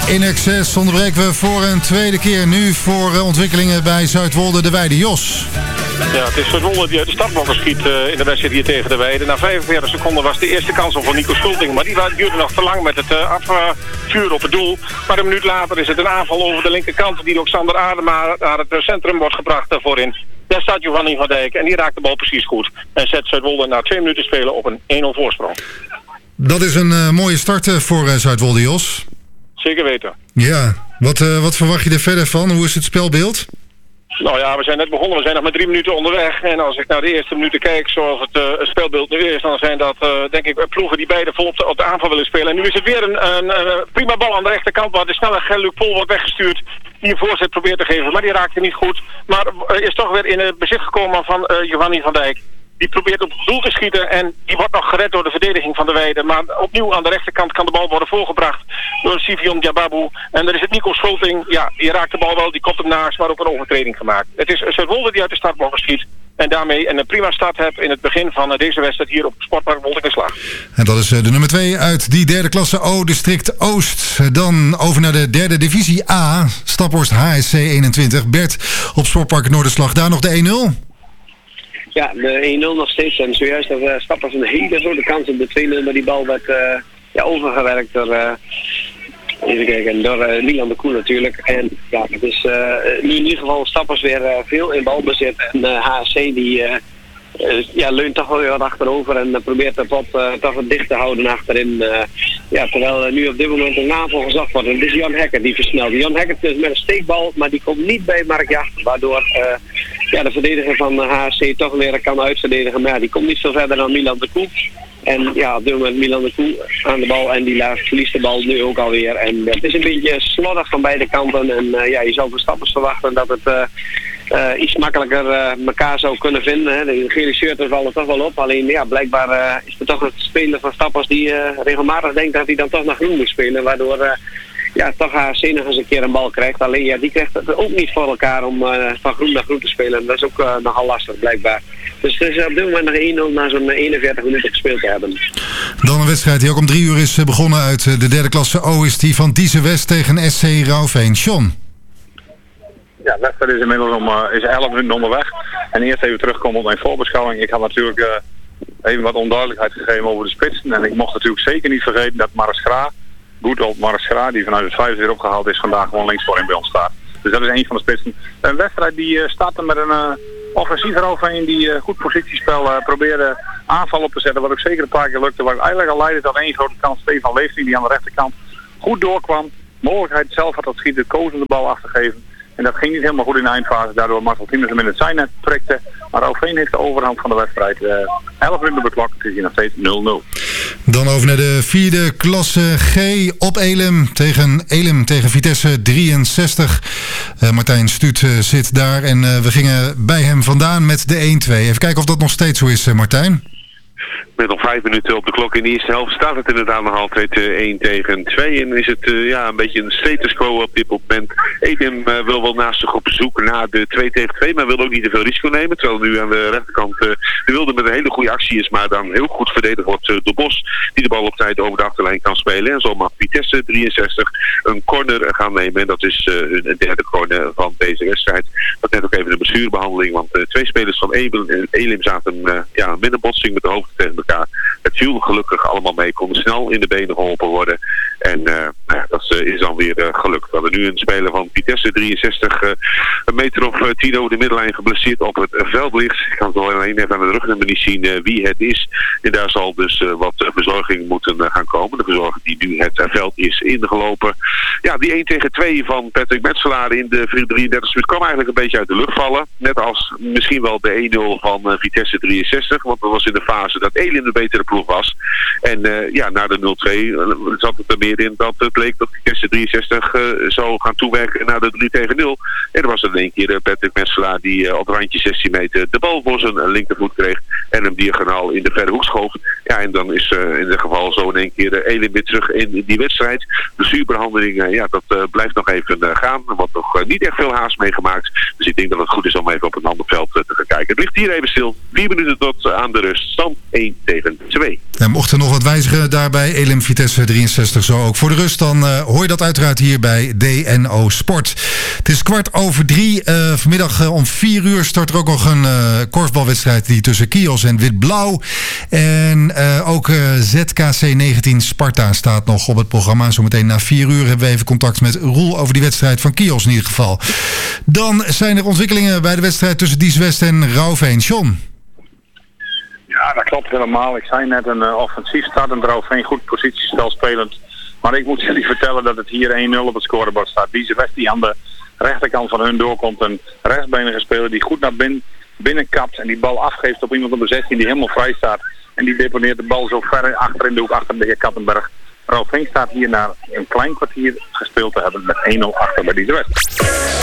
In Excess onderbreken we voor een tweede keer. Nu voor ontwikkelingen bij Zuidwolde de Weide. Jos. Ja, het is Zuidwolde die uit de startblokken schiet in de wedstrijd hier tegen de Weide. Na 45 seconden was de eerste kans voor Nico Schulting. Maar die duurde nog te lang met het afvuren op het doel. Maar een minuut later is het een aanval over de linkerkant die door Xander Adema naar het centrum wordt gebracht voorin. Daar staat Giovanni van Dijk en die raakt de bal precies goed. En zet Zuidwolde na 2 minuten spelen op een 1-0 voorsprong. Dat is een mooie start voor Zuidwolde, Jos. Zeker weten. Ja, wat verwacht je er verder van? Hoe is het spelbeeld? Nou ja, we zijn net begonnen. We zijn nog met 3 minuten onderweg. En als ik naar de eerste minuten kijk, zoals het spelbeeld nu is, dan zijn dat denk ik ploegen die beide vol op de aanval willen spelen. En nu is het weer een prima bal aan de rechterkant, waar de snelle Luc Pol wordt weggestuurd. Die een voorzet probeert te geven, maar die raakte niet goed. Maar is toch weer in het bezit gekomen van Giovanni van Dijk. Die probeert op het doel te schieten en die wordt nog gered door de verdediging van de Weide. Maar opnieuw aan de rechterkant kan de bal worden voorgebracht door Sivion Diababu. En dan is het Nico Schulting. Ja, die raakt de bal wel, die kopt hem naast, maar ook een overtreding gemaakt. Het is Zuidwolde die uit de startblokken schiet. En daarmee een prima start hebt in het begin van deze wedstrijd hier op Sportpark Woltingenslag. En dat is de nummer 2 uit die derde klasse O, district Oost. Dan over naar de derde divisie A, Staphorst HSC 21. Bert op Sportpark Noorderslag, daar nog de 1-0? Ja, de 1-0 nog steeds. En zojuist had Staphorst een hele grote kans op de 2-0, maar die bal werd overgewerkt door, even kijken, door Milan de Koe natuurlijk. En ja, het is nu in ieder geval Staphorst weer veel in balbezit. En HSC die leunt toch wel weer wat achterover en probeert de pot toch wat dicht te houden achterin. Terwijl nu op dit moment een aanval gezocht wordt. En het is Jan Hekker die versnelt. Jan Hekker dus met een steekbal, maar die komt niet bij Mark Jacht. Waardoor de verdediger van HSC toch weer kan uitverdedigen. Maar ja, die komt niet zo verder dan Milan de Koe. En ja, op dit moment Milan de Koe aan de bal en die verliest de bal nu ook alweer. En het is een beetje slordig van beide kanten. En je zou van Staphorst verwachten dat het iets makkelijker elkaar zou kunnen vinden. Hè. De gele shirters vallen toch wel op. Alleen ja, blijkbaar is er toch een speler van Staphorst die regelmatig denkt dat hij dan toch naar groen moet spelen. Waardoor toch HSC nog eens een keer een bal krijgt. Alleen ja, die krijgt het ook niet voor elkaar om van groen naar groen te spelen. En dat is ook nogal lastig blijkbaar. Dus het is op dit moment nog 1-0 na zo'n 41 minuten gespeeld te hebben. Dan een wedstrijd die ook om 3 uur is begonnen uit de derde klasse O. Is die van Diezen West tegen SC Rauwveen. John. Ja, de wedstrijd is inmiddels is 11 minuten onderweg. En eerst even terugkomen op mijn voorbeschouwing. Ik had natuurlijk even wat onduidelijkheid gegeven over de spitsen. En ik mocht natuurlijk zeker niet vergeten dat Maris Gra, Goedholt Maris Gra, die vanuit het 5 weer opgehaald is, vandaag gewoon linksvoorin bij ons staat. Dus dat is een van de spitsen. Een wedstrijd die startte met een offensief eroverheen die goed positiespel probeerde aanval op te zetten. Wat ook zeker een paar keer lukte. Waar eigenlijk al leidde tot één grote kans. Stefan Leefting die aan de rechterkant goed doorkwam. Mogelijkheid zelf had dat schieten, koos om de bal af te geven. En dat ging niet helemaal goed in de eindfase. Daardoor Marcel Tiemers hem in het zijnet trekte. Maar Rauwveen heeft de overhand van de wedstrijd. 11 minuten op de klok. Het is hier nog steeds 0-0. Dan over naar de vierde klasse G op Elim tegen Vitesse 63. Martijn Stuut zit daar en we gingen bij hem vandaan met de 1-2. Even kijken of dat nog steeds zo is, Martijn. Met nog 5 minuten op de klok in de eerste helft staat het inderdaad nog altijd 1 tegen 2. En is het een beetje een status quo op dit moment. Edim wil wel naast zich op zoek naar de 2 tegen 2, maar wil ook niet te veel risico nemen. Terwijl nu aan de rechterkant de Wilde met een hele goede actie is, maar dan heel goed verdedigd wordt door Bos. Die de bal op tijd over de achterlijn kan spelen. En zo mag Vitesse 63 een corner gaan nemen. En dat is een derde corner van deze wedstrijd. Dat net ook even een blessurebehandeling, want 2 spelers van Elim zaten met een botsing met de hoofd tegen elkaar. Het viel gelukkig allemaal mee, konden snel in de benen geholpen worden. En dat is dan weer gelukt. We hebben nu een speler van Vitesse 63, een meter of 10 over de middenlijn geblesseerd op het veld ligt. Ik kan het wel alleen even aan de rugnummer niet zien wie het is. En daar zal dus wat verzorging moeten gaan komen. De verzorger die nu het veld is ingelopen. Ja, die 1 tegen 2 van Patrick Metselaar in de 33 minuut kwam eigenlijk een beetje uit de lucht vallen. Net als misschien wel de 1-0 van Vitesse 63. Want dat was in de fase dat Elim de betere ploeg was. En na de 0-2 zat het er meer in dat het bleek dat Vitesse 63 zo zou gaan toewerken naar de 3-0. En er was in één keer Patrick Messelaar die op het randje 16 meter de bal voor zijn linkervoet kreeg en hem diagonaal in de verre hoek schoof. Ja, en dan is in dit geval zo in één keer Elim weer terug in die wedstrijd. De zuurbehandeling, dat blijft nog even gaan. Er wordt nog niet echt veel haast meegemaakt. Dus ik denk dat het goed is om even op een ander veld te gaan kijken. Het ligt hier even stil. 4 minuten tot aan de rust. Stand 1-2. En mocht er nog wat wijzigen daarbij, Elim Vitesse 63 zo ook voor de rust, dan hoor je dat uiteraard hier bij DNO Sport. Het is 2:15. Vanmiddag om 4 uur start er ook nog een korfbalwedstrijd die tussen Kios en Wit-Blauw. En ook ZKC 19 Sparta staat nog op het programma. Zometeen na 4 uur hebben we even contact met Roel over die wedstrijd van Kios in ieder geval. Dan zijn er ontwikkelingen bij de wedstrijd tussen Dies West en Rauwveen. John? Ja, dat klopt helemaal. Ik zei net een offensief start en Rauwveen goed positiespel spelend. Maar ik moet jullie vertellen dat het hier 1-0 op het scorebord staat. Dies West die aan de rechterkant van hun doorkomt. Een rechtsbenige speler die goed naar binnen kapt en die bal afgeeft op iemand op de 16 die helemaal vrij staat. En die deponeert de bal zo ver achter in de hoek achter de heer Kattenberg. Rauwveen staat hier na een klein kwartier gespeeld te hebben met 1-0 achter bij Dies West.